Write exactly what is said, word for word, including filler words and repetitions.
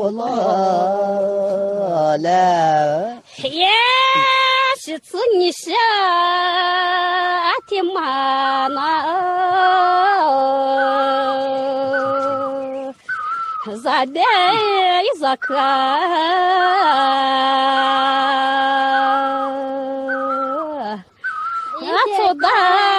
لا يا شتني شاتي معنا زادي زكا يا صدى